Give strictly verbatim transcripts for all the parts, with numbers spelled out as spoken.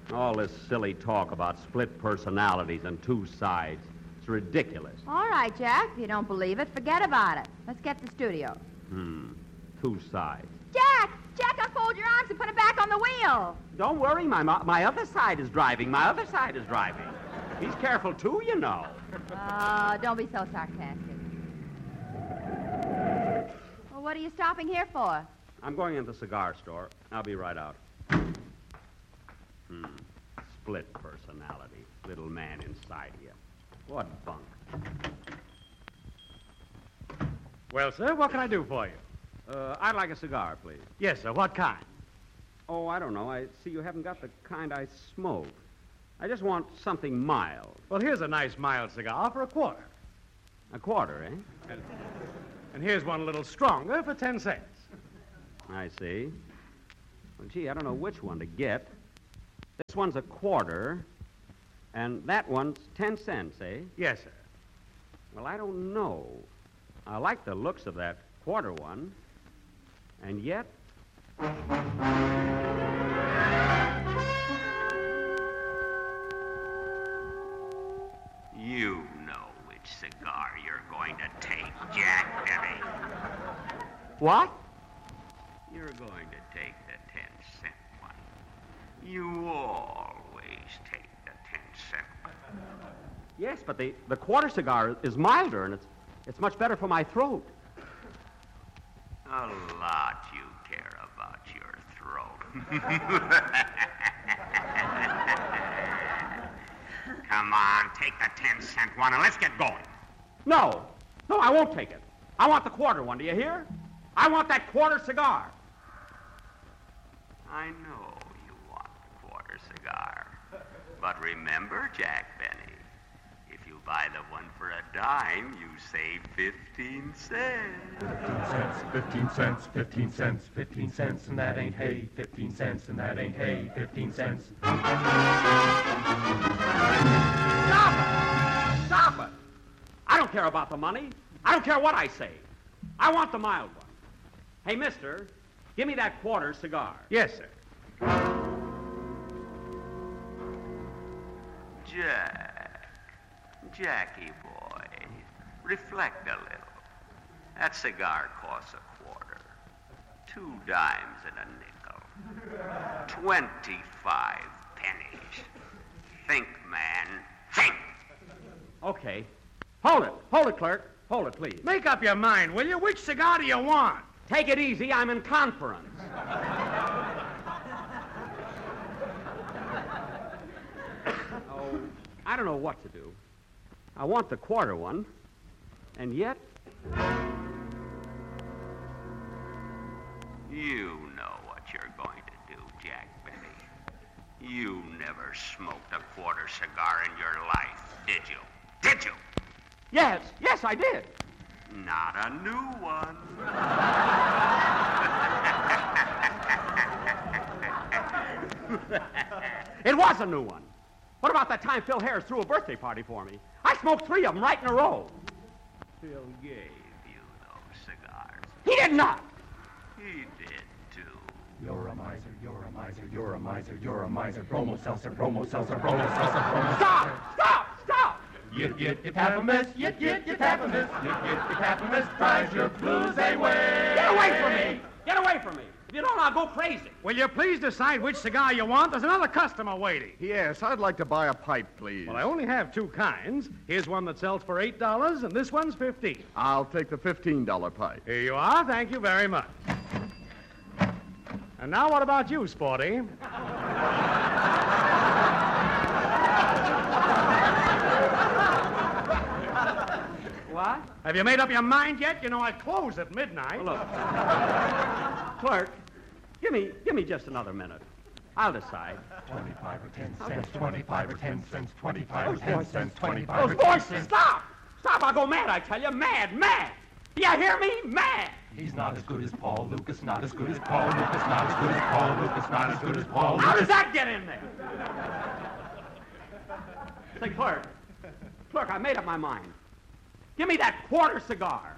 All this silly talk about split personalities and two sides. It's ridiculous. All right, Jack. If you don't believe it, forget about it. Let's get to the studio. Hmm. Two sides. Jack! Jack, unfold your arms and put it back on the wheel. Don't worry, my mo- my other side is driving. My other side is driving. He's careful, too, you know. Oh, don't be so sarcastic. Well, what are you stopping here for? I'm going into the cigar store. I'll be right out. Hmm. Split personality. Little man inside you. What bunk. Well, sir, what can I do for you? Uh, I'd like a cigar, please. Yes, sir. What kind? Oh, I don't know. I see you haven't got the kind I smoke. I just want something mild. Well, here's a nice mild cigar for a quarter. A quarter, eh? And, and here's one a little stronger for ten cents. I see. Well, gee, I don't know which one to get. This one's a quarter, and that one's ten cents, eh? Yes, sir. Well, I don't know. I like the looks of that quarter one, and yet... You know which cigar you're going to take, Jack Benny. What? You're going to take the ten-cent one. You always take the ten-cent one. Yes, but the, the quarter cigar is milder, and it's, it's much better for my throat. A lot you care about your throat. Come on, take the ten-cent one and let's get going. No. No, I won't take it. I want the quarter one, do you hear? I want that quarter cigar. I know you want the quarter cigar. But remember, Jack Benny, if you buy the one for a dime, you save fifteen cents. Fifteen cents, fifteen cents, fifteen cents, fifteen cents, and that ain't hay. Fifteen cents, and that ain't hay. Fifteen cents. Stop it! Stop it! I don't care about the money. I don't care what I say. I want the mild one. Hey, mister, give me that quarter cigar. Yes, sir. Jack, Jackie boy, reflect a little. That cigar costs a quarter. Two dimes and a nickel. Twenty-five pennies. Think, man, think. Okay. Hold it. Hold it, clerk. Hold it, please. Make up your mind, will you? Which cigar do you want? Take it easy. I'm in conference. Oh, I don't know what to do. I want the quarter one, and yet... You know what you're going to do, Jack Benny. You never smoked a quarter cigar in your life, did you? Did you? Yes, yes, I did. Not a new one. It was a new one. What about that time Phil Harris threw a birthday party for me? I smoked three of them right in a row. Phil gave you those cigars. He did not. He did, too. You're a miser, you're a miser, you're a miser, you're a miser. Promo seltzer, promo seltzer, promo seltzer, promo Stop! Stop! Stop! Yit, yit, yit, happiness, yit, yit, yit, happiness, yit, yit, yit, happiness, drives your blues away. Get away from me! Get away from me! If you don't, I'll go crazy. Will you please decide which cigar you want? There's another customer waiting. Yes, I'd like to buy a pipe, please. Well, I only have two kinds. Here's one that sells for eight dollars, and this one's fifteen dollars. I'll take the fifteen dollar pipe. Here you are. Thank you very much. And now what about you, Sporty? What? Have you made up your mind yet? You know I close at midnight. Well, look. Clerk, give me, give me just another minute. I'll decide. Twenty-five or ten cents, twenty-five or ten cents, twenty-five or ten cents, twenty-five or Those ten voices, cents. stop! Stop, I'll go mad, I tell you. Mad, mad! Do you hear me? Mad! He's not as good as Paul Lucas, not as good as Paul Lucas, not as good as Paul Lucas, not as good as Paul Lucas. How does that get in there? Say, clerk. Clerk, I made up my mind. Give me that quarter cigar.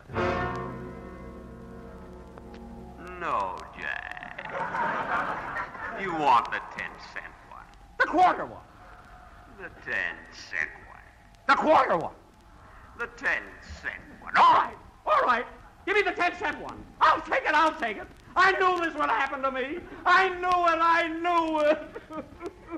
No, Jack. You want the ten-cent one. The quarter one. The ten cent one. The quarter one. The ten cent one. All right, all right. Give me the ten cent one. I'll take it, I'll take it. I knew this would happen to me. I knew it, I knew it.